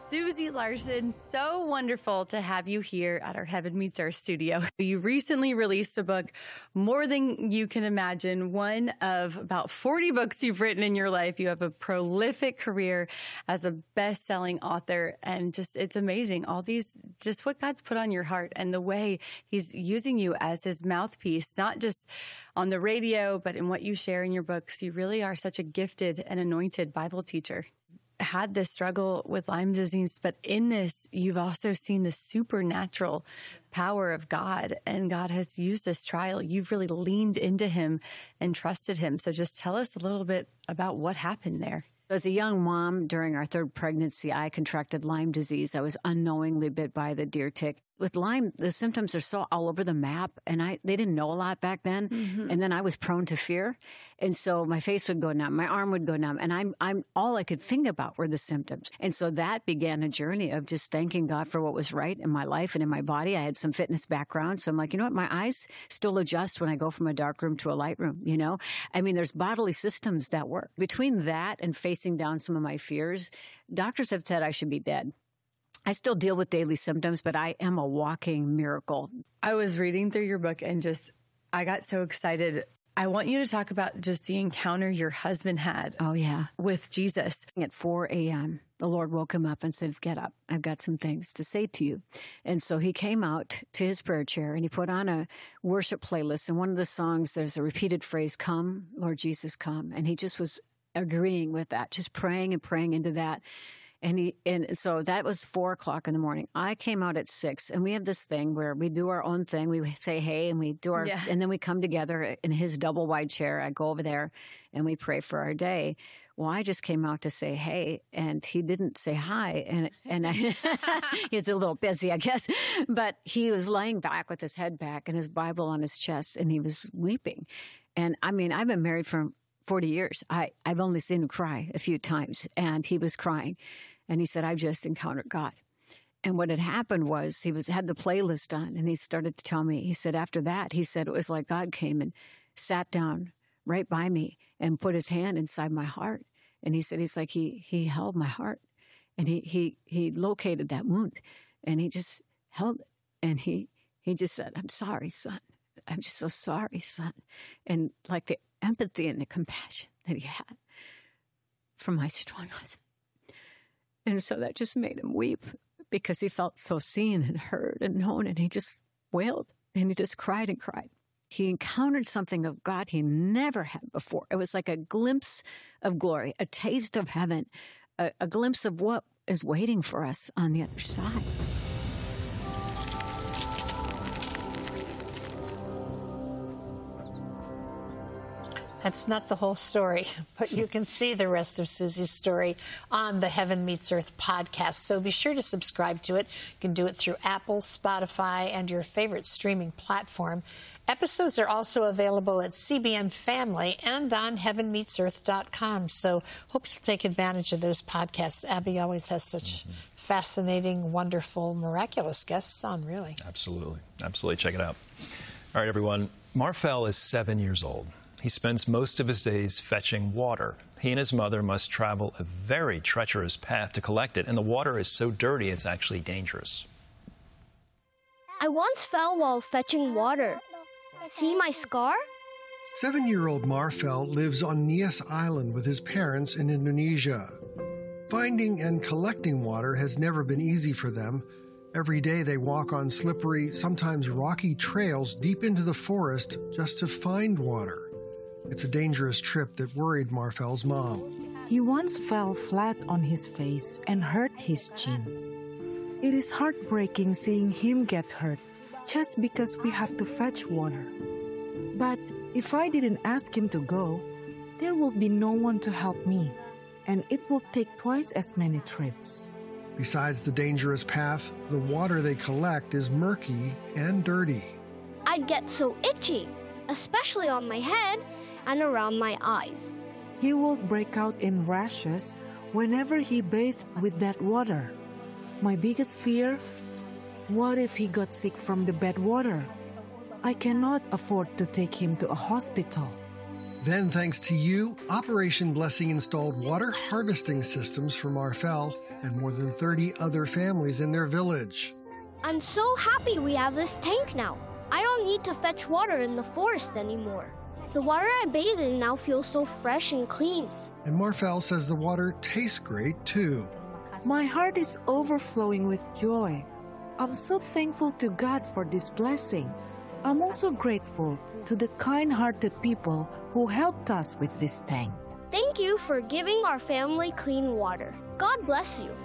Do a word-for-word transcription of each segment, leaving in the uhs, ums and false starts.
Susie Larson, so wonderful to have you here at our Heaven Meets Earth studio. You recently released a book, More Than You Can Imagine, one of about forty books you've written in your life. You have a prolific career as a best-selling author, and just it's amazing. All these, just what God's put on your heart and the way he's using you as his mouthpiece, not just on the radio, but in what you share in your books. You really are such a gifted and anointed Bible teacher. Had this struggle with Lyme disease, but in this, you've also seen the supernatural power of God, and God has used this trial. You've really leaned into him and trusted him. So just tell us a little bit about what happened there. As a young mom, during our third pregnancy, I contracted Lyme disease. I was unknowingly bit by the deer tick. With Lyme, the symptoms are so all over the map, and I they didn't know a lot back then. Mm-hmm. And then I was prone to fear, and so my face would go numb, my arm would go numb, and I'm I'm all I could think about were the symptoms. And so that began a journey of just thanking God for what was right in my life and in my body. I had some fitness background, so I'm like, you know what, my eyes still adjust when I go from a dark room to a light room. You know, I mean, there's bodily systems that work. Between that and facing down some of my fears, doctors have said I should be dead. I still deal with daily symptoms, but I am a walking miracle. I was reading through your book and just, I got so excited. I want you to talk about just the encounter your husband had. Oh, yeah. With Jesus. At four a.m., the Lord woke him up and said, get up. I've got some things to say to you. And so he came out to his prayer chair and he put on a worship playlist. And one of the songs, there's a repeated phrase, come, Lord Jesus, come. And he just was agreeing with that, just praying and praying into that. And he, and so that was four o'clock in the morning. I came out at six, and we have this thing where we do our own thing. We say, hey, and we do our, yeah. and then we come together in his double wide chair. I go over there and we pray for our day. Well, I just came out to say, hey, and he didn't say hi. And, and I, he was a little busy, I guess, but he was laying back with his head back and his Bible on his chest, and he was weeping. And I mean, I've been married for forty years. I, I've only seen him cry a few times, and he was crying. And he said, I just encountered God. And what had happened was he was had the playlist on, and he started to tell me, he said, after that, he said, it was like God came and sat down right by me and put his hand inside my heart. And he said, he's like, he he held my heart, and he he he located that wound, and he just held it. And he, he just said, I'm sorry, son. I'm just so sorry, son. And like the empathy and the compassion that he had for my strong husband. And so that just made him weep because he felt so seen and heard and known, and he just wailed and he just cried and cried. He encountered something of God he never had before. It was like a glimpse of glory, a taste of heaven, a, a glimpse of what is waiting for us on the other side. That's not the whole story, but you can see the rest of Susie's story on the Heaven Meets Earth podcast. So be sure to subscribe to it. You can do it through Apple, Spotify, and your favorite streaming platform. Episodes are also available at C B N Family and on heaven meets earth dot com. So hope you'll take advantage of those podcasts. Abby always has such mm-hmm. fascinating, wonderful, miraculous guests on, really. Absolutely. Absolutely. Check it out. All right, everyone. Marfell is seven years old. He spends most of his days fetching water. He and his mother must travel a very treacherous path to collect it, and the water is so dirty it's actually dangerous. I once fell while fetching water. See my scar? Seven-year-old Marfell lives on Nias Island with his parents in Indonesia. Finding and collecting water has never been easy for them. Every day they walk on slippery, sometimes rocky trails deep into the forest just to find water. It's a dangerous trip that worried Marfell's mom. He once fell flat on his face and hurt his chin. It is heartbreaking seeing him get hurt just because we have to fetch water. But if I didn't ask him to go, there will be no one to help me, and it will take twice as many trips. Besides the dangerous path, the water they collect is murky and dirty. I'd get so itchy, especially on my head and around my eyes. He will break out in rashes whenever he bathed with that water. My biggest fear? What if he got sick from the bad water? I cannot afford to take him to a hospital. Then, thanks to you, Operation Blessing installed water harvesting systems for Marfell and more than thirty other families in their village. I'm so happy we have this tank now. I don't need to fetch water in the forest anymore. The water I bathe in now feels so fresh and clean. And Marfel says the water tastes great too. My heart is overflowing with joy. I'm so thankful to God for this blessing. I'm also grateful to the kind-hearted people who helped us with this tank. Thank you for giving our family clean water. God bless you.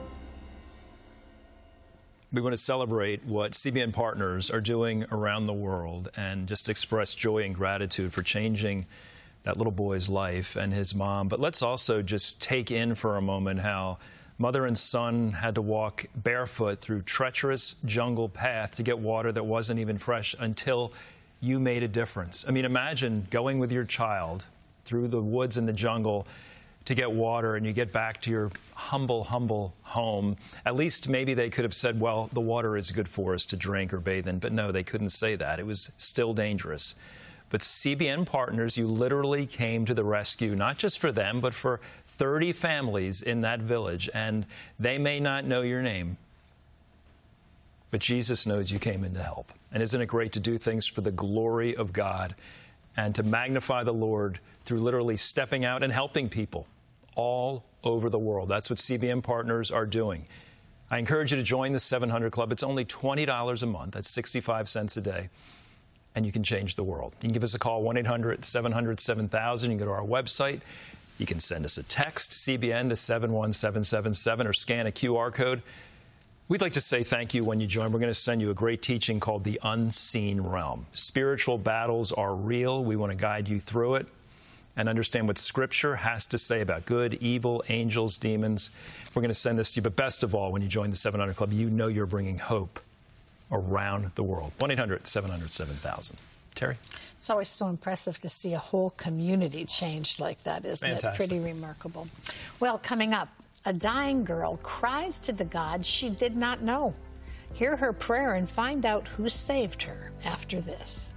We want to celebrate what C B N Partners are doing around the world and just express joy and gratitude for changing that little boy's life and his mom. But let's also just take in for a moment how mother and son had to walk barefoot through treacherous jungle path to get water that wasn't even fresh until you made a difference. I mean, imagine going with your child through the woods and the jungle to get water, and you get back to your humble, humble home. At least maybe they could have said, well, the water is good for us to drink or bathe in. But no, they couldn't say that. It was still dangerous. But C B N Partners, you literally came to the rescue, not just for them, but for thirty families in that village. And they may not know your name, but Jesus knows you came in to help. And isn't it great to do things for the glory of God and to magnify the Lord through literally stepping out and helping people all over the world? That's what C B N Partners are doing. I encourage you to join the seven hundred Club. It's only twenty dollars a month. That's sixty-five cents a day. And you can change the world. You can give us a call, one eight hundred seven hundred seven thousand. You can go to our website. You can send us a text, C B N, to seven one seven seven seven, or scan a Q R code. We'd like to say thank you when you join. We're going to send you a great teaching called The Unseen Realm. Spiritual battles are real. We want to guide you through it and understand what Scripture has to say about good, evil, angels, demons. We're going to send this to you. But best of all, when you join the seven hundred Club, you know you're bringing hope around the world. one eight hundred seven hundred seven thousand. Terry? It's always so impressive to see a whole community changed like that, isn't Fantastic. it? Pretty remarkable. Well, coming up, a dying girl cries to the God she did not know. Hear her prayer and find out who saved her after this.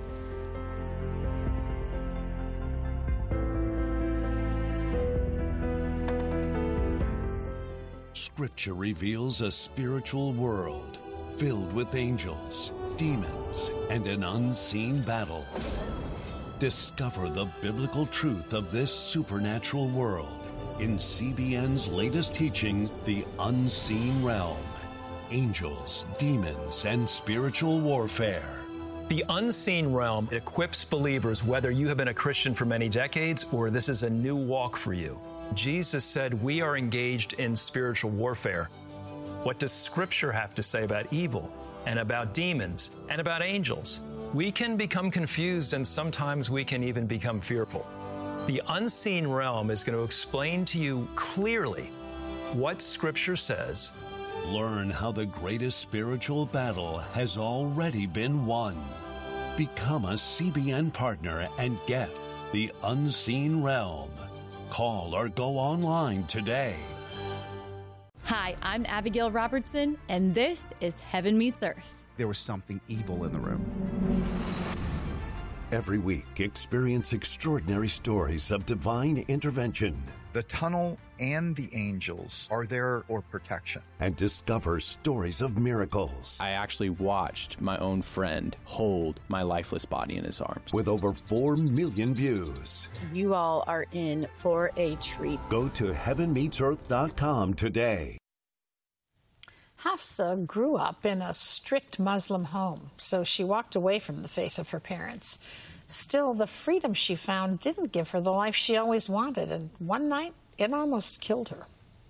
Scripture reveals a spiritual world filled with angels, demons, and an unseen battle. Discover the biblical truth of this supernatural world in C B N's latest teaching, The Unseen Realm. Angels, demons, and spiritual warfare. The Unseen Realm equips believers whether you have been a Christian for many decades or this is a new walk for you. Jesus said we are engaged in spiritual warfare. What does Scripture have to say about evil and about demons and about angels? We can become confused, and sometimes we can even become fearful. The Unseen Realm is going to explain to you clearly what Scripture says. Learn how the greatest spiritual battle has already been won. Become a C B N partner and get The Unseen Realm. Call or go online today. Hi, I'm Abigail Robertson, and this is Heaven Meets Earth. There was something evil in the room. Every week, experience extraordinary stories of divine intervention. The tunnel and the angels are there for protection. And discover stories of miracles. I actually watched my own friend hold my lifeless body in his arms. With over four million views. You all are in for a treat. Go to heaven meets earth dot com today. Hafsa grew up in a strict Muslim home, so she walked away from the faith of her parents. Still, the freedom she found didn't give her the life she always wanted, and one night, it almost killed her.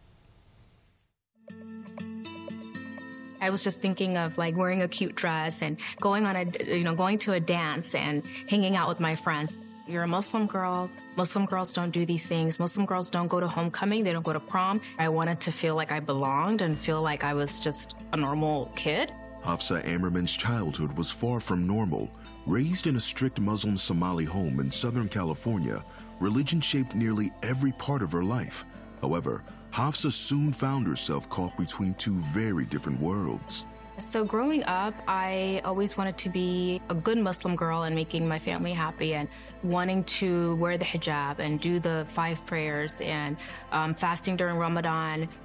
I was just thinking of like wearing a cute dress and going on a, you know, going to a dance and hanging out with my friends. You're a Muslim girl. Muslim girls don't do these things. Muslim girls don't go to homecoming. They don't go to prom. I wanted to feel like I belonged and feel like I was just a normal kid. Hafsa Ammerman's childhood was far from normal. Raised in a strict Muslim Somali home in Southern California, religion shaped nearly every part of her life. However, Hafsa soon found herself caught between two very different worlds. So growing up, I always wanted to be a good Muslim girl and making my family happy and wanting to wear the hijab and do the five prayers and um, fasting during Ramadan.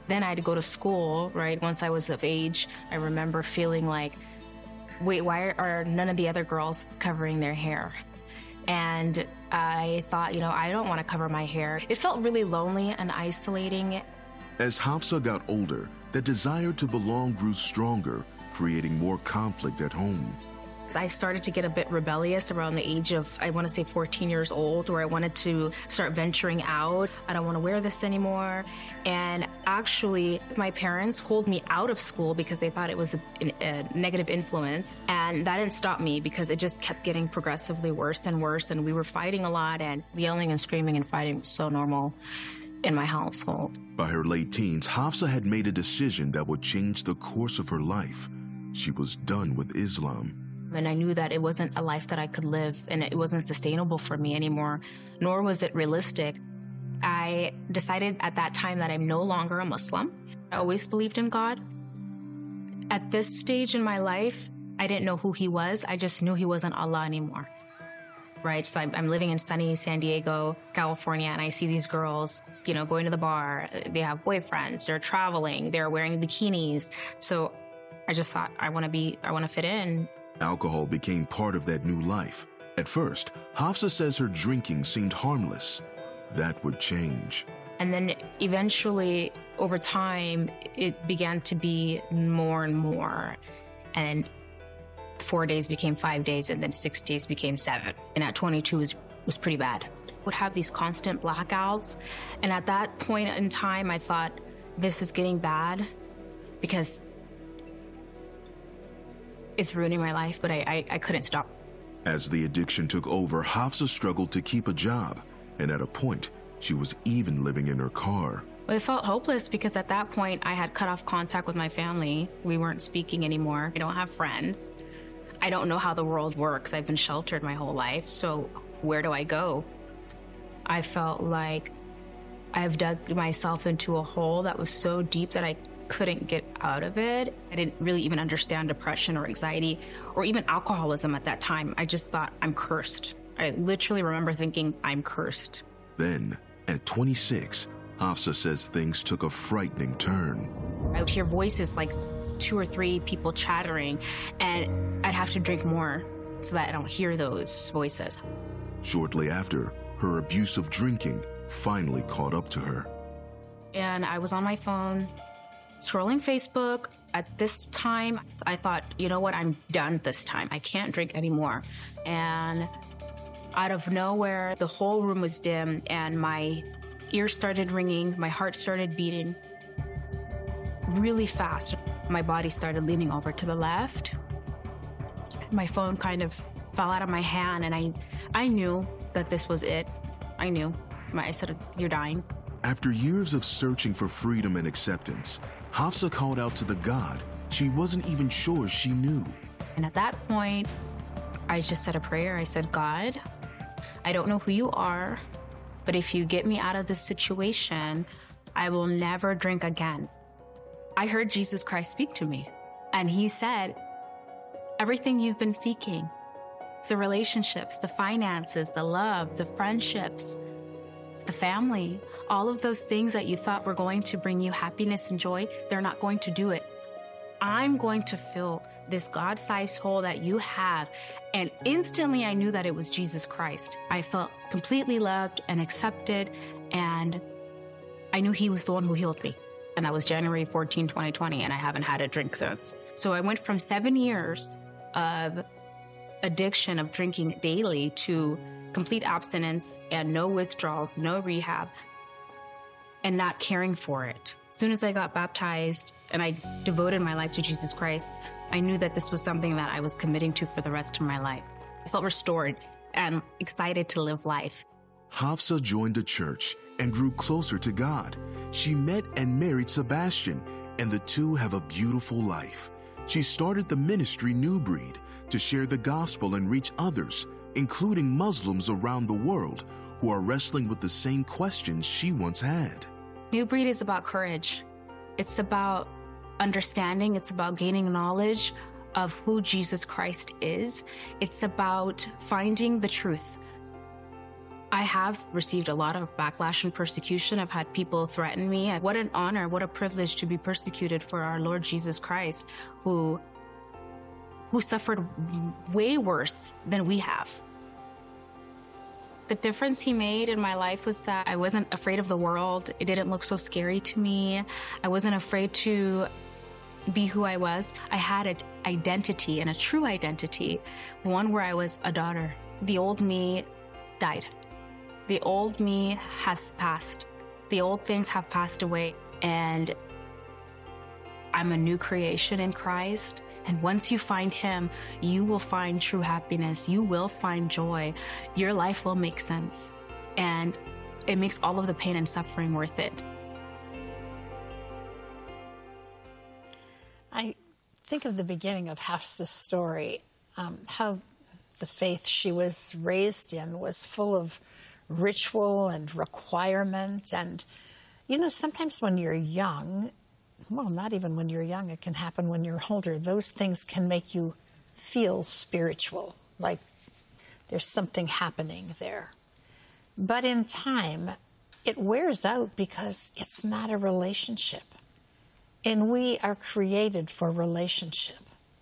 Then I had to go to school, right? Once I was of age, I remember feeling like, wait, why are none of the other girls covering their hair? And I thought, you know, I don't want to cover my hair. It felt really lonely and isolating. As Hafsa got older, the desire to belong grew stronger, creating more conflict at home. I started to get a bit rebellious around the age of, I want to say fourteen years old, where I wanted to start venturing out. I don't want to wear this anymore. And actually, my parents pulled me out of school because they thought it was a, a negative influence. And that didn't stop me because it just kept getting progressively worse and worse. And we were fighting a lot, and yelling and screaming and fighting was so normal in my household. By her late teens, Hafsa had made a decision that would change the course of her life. She was done with Islam. And I knew that it wasn't a life that I could live, and it wasn't sustainable for me anymore, nor was it realistic. I decided at that time that I'm no longer a Muslim. I always believed in God. At this stage in my life, I didn't know who he was. I just knew he wasn't Allah anymore. Right? So I'm, I'm living in sunny San Diego, California, and I see these girls, you know, going to the bar. They have boyfriends, they're traveling, they're wearing bikinis. So I just thought, I want to be, I want to fit in. Alcohol became part of that new life. At first, Hafsa says her drinking seemed harmless. That would change. And then eventually, over time, it began to be more and more. And four days became five days, and then six days became seven. And at twenty-two was, was pretty bad. I would have these constant blackouts. And at that point in time, I thought, this is getting bad because it's ruining my life, but I, I, I couldn't stop. As the addiction took over, Hafsa struggled to keep a job, and at a point, she was even living in her car. It felt hopeless because at that point, I had cut off contact with my family. We weren't speaking anymore. I don't have friends. I don't know how the world works. I've been sheltered my whole life, so where do I go? I felt like I've dug myself into a hole that was so deep that I couldn't get out of it. I didn't really even understand depression or anxiety or even alcoholism at that time. I just thought, I'm cursed. I literally remember thinking, I'm cursed. Then, at twenty-six, Hafsa says things took a frightening turn. I would hear voices, like two or three people chattering, and I'd have to drink more so that I don't hear those voices. Shortly after, her abuse of drinking finally caught up to her. And I was on my phone, scrolling Facebook. At this time, I thought, you know what, I'm done this time. I can't drink anymore. And out of nowhere, the whole room was dim, and my ears started ringing, my heart started beating really fast. My body started leaning over to the left. My phone kind of fell out of my hand, and I, I knew that this was it. I knew. I said, you're dying. After years of searching for freedom and acceptance, Hafsa called out to the God she wasn't even sure she knew. And at that point, I just said a prayer. I said, God, I don't know who you are, but if you get me out of this situation, I will never drink again. I heard Jesus Christ speak to me, and he said, everything you've been seeking, the relationships, the finances, the love, the friendships, the family, all of those things that you thought were going to bring you happiness and joy, they're not going to do it. I'm going to fill this God-sized hole that you have. And instantly I knew that it was Jesus Christ. I felt completely loved and accepted, and I knew he was the one who healed me. And that was January fourteenth, twenty twenty, and I haven't had a drink since. So I went from seven years of addiction of drinking daily to complete abstinence and no withdrawal, no rehab, and not caring for it. As soon as I got baptized and I devoted my life to Jesus Christ, I knew that this was something that I was committing to for the rest of my life. I felt restored and excited to live life. Hafsa joined a church and grew closer to God. She met and married Sebastian, and the two have a beautiful life. She started the ministry New Breed to share the gospel and reach others, including Muslims around the world who are wrestling with the same questions she once had. New Breed is about courage. It's about understanding. It's about gaining knowledge of who Jesus Christ is. It's about finding the truth. I have received a lot of backlash and persecution. I've had people threaten me. What an honor, what a privilege to be persecuted for our Lord Jesus Christ, who, who suffered way worse than we have. The difference he made in my life was that I wasn't afraid of the world. It didn't look so scary to me. I wasn't afraid to be who I was. I had an identity, and a true identity, one where I was a daughter. The old me died. The old me has passed. The old things have passed away, and I'm a new creation in Christ. And once you find him, you will find true happiness. You will find joy. Your life will make sense. And it makes all of the pain and suffering worth it. I think of the beginning of Hafsa's story, um, how the faith she was raised in was full of ritual and requirement. And, you know, sometimes when you're young, well, not even when you're young, it can happen when you're older, those things can make you feel spiritual, like there's something happening there. But in time, it wears out because it's not a relationship. And we are created for relationship.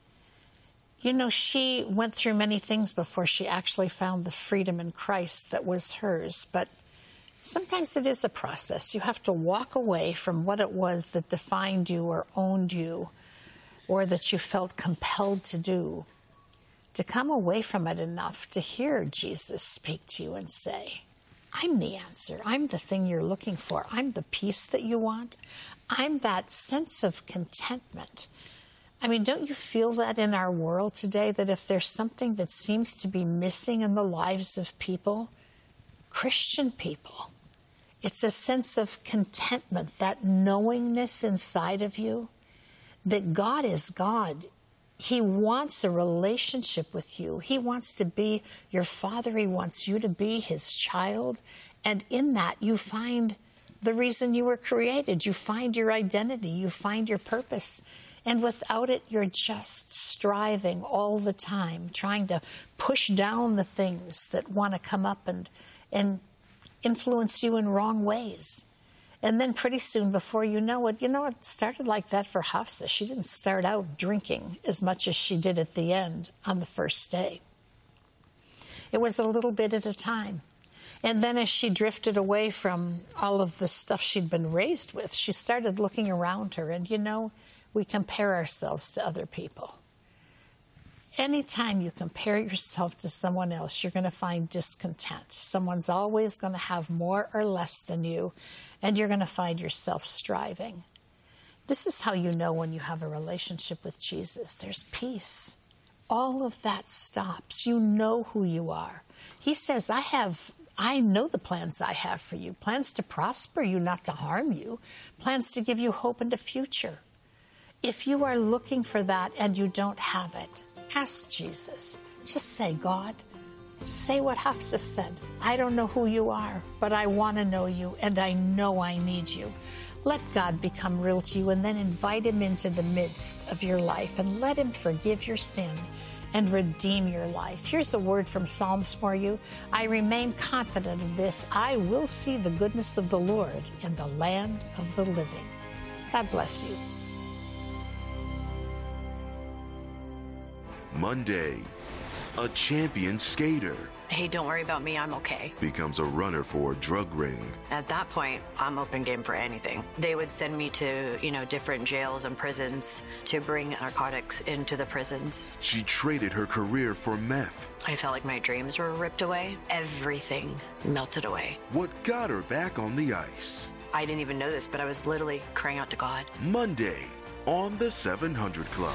You know, she went through many things before she actually found the freedom in Christ that was hers. But sometimes it is a process. You have to walk away from what it was that defined you or owned you, or that you felt compelled to do, to come away from it enough to hear Jesus speak to you and say, I'm the answer. I'm the thing you're looking for. I'm the peace that you want. I'm that sense of contentment. I mean, don't you feel that in our world today, that if there's something that seems to be missing in the lives of people, Christian people, it's a sense of contentment, that knowingness inside of you that God is God. He wants a relationship with you. He wants to be your father. He wants you to be his child. And in that, you find the reason you were created. You find your identity. You find your purpose. And without it, you're just striving all the time, trying to push down the things that want to come up and, and influence you in wrong ways. And then pretty soon, before you know it, you know, it started like that for Hafsa. She didn't start out drinking as much as she did at the end on the first day. It was a little bit at a time. And then as she drifted away from all of the stuff she'd been raised with, she started looking around her. And, you know, we compare ourselves to other people. Anytime you compare yourself to someone else, you're going to find discontent. Someone's always going to have more or less than you, and you're going to find yourself striving. This is how you know when you have a relationship with Jesus. There's peace. All of that stops. You know who you are. He says, I have, I know the plans I have for you. Plans to prosper you, not to harm you. Plans to give you hope and a future. If you are looking for that and you don't have it, ask Jesus. Just say, God, say what Hafsa said. I don't know who you are, but I want to know you, and I know I need you. Let God become real to you, and then invite him into the midst of your life, and let him forgive your sin and redeem your life. Here's a word from Psalms for you. I remain confident of this. I will see the goodness of the Lord in the land of the living. God bless you. Monday, a champion skater Hey, don't worry about me, I'm okay. becomes a runner for a drug ring. At that point, I'm open game for anything. They would send me to, you know, different jails and prisons to bring narcotics into the prisons. She traded her career for meth. I felt like my dreams were ripped away. Everything melted away. What got her back on the ice? I didn't even know this, but I was literally crying out to God. Monday on the seven hundred Club.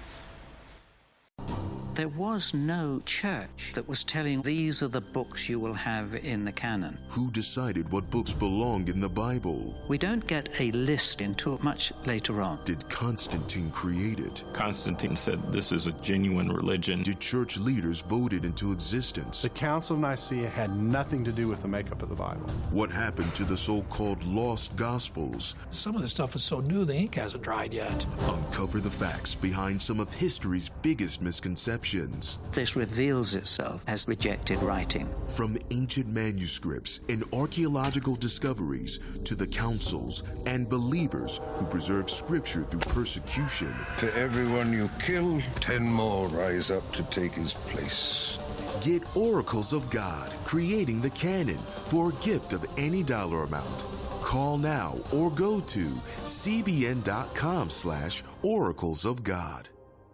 There was no church that was telling these are the books you will have in the canon. Who decided what books belong in the Bible? We don't get a list until much later on. Did Constantine create it? Constantine said this is a genuine religion. Did church leaders vote it into existence? The Council of Nicaea had nothing to do with the makeup of the Bible. What happened to the so-called lost Gospels? Some of the stuff is so new the ink hasn't dried yet. Uncover the facts behind some of history's biggest misconceptions. inscriptions. This reveals itself as rejected writing. From ancient manuscripts and archaeological discoveries to the councils and believers who preserve scripture through persecution. For everyone you kill, ten more rise up to take his place. Get Oracles of God, creating the canon, for a gift of any dollar amount. Call now or go to cbn.com slash oracles of God.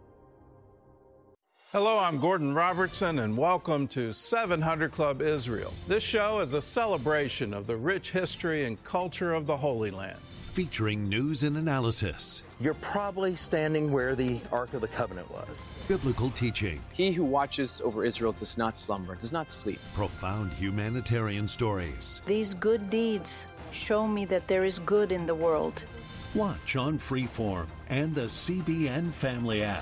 Hello, I'm Gordon Robertson, and welcome to seven hundred Club Israel. This show is a celebration of the rich history and culture of the Holy Land. Featuring news and analysis. You're probably standing where the Ark of the Covenant was. Biblical teaching. He who watches over Israel does not slumber, does not sleep. Profound humanitarian stories. These good deeds show me that there is good in the world. Watch on Freeform and the C B N Family app.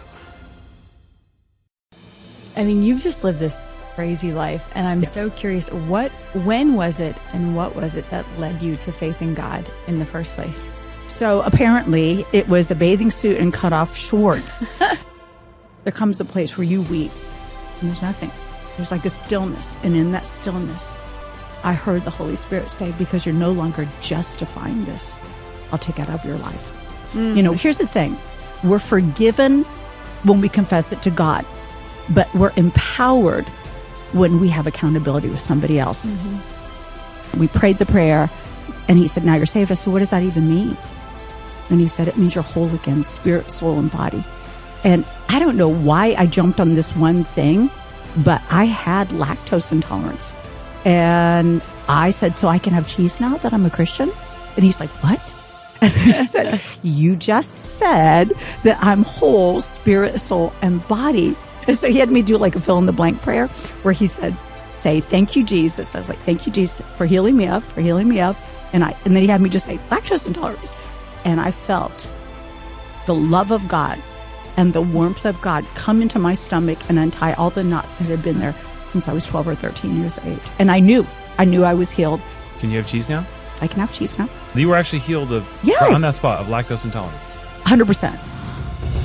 I mean, you've just lived this crazy life, and I'm yes. so curious, what, when was it and what was it that led you to faith in God in the first place? So apparently it was a bathing suit and cut off shorts. There comes a place where you weep and there's nothing. There's like a stillness. And in that stillness, I heard the Holy Spirit say, because you're no longer justifying this, I'll take it out of your life. Mm. You know, here's the thing. We're forgiven when we confess it to God, but we're empowered when we have accountability with somebody else. Mm-hmm. We prayed the prayer, and he said, now you're saved. I said, what does that even mean? And he said, it means you're whole again, spirit, soul, and body. And I don't know why I jumped on this one thing, but I had lactose intolerance. And I said, so I can have cheese now that I'm a Christian? And he's like, what? And I said, you just said that I'm whole, spirit, soul, and body. And so he had me do like a fill-in-the-blank prayer where he said, say, thank you, Jesus. I was like, thank you, Jesus, for healing me of, for healing me of. And I, and then he had me just say, lactose intolerance. And I felt the love of God and the warmth of God come into my stomach and untie all the knots that had been there since I was twelve or thirteen years of age. And I knew, I knew I was healed. Can you have cheese now? I can have cheese now. You were actually healed of, yes. on that spot of lactose intolerance. one hundred percent.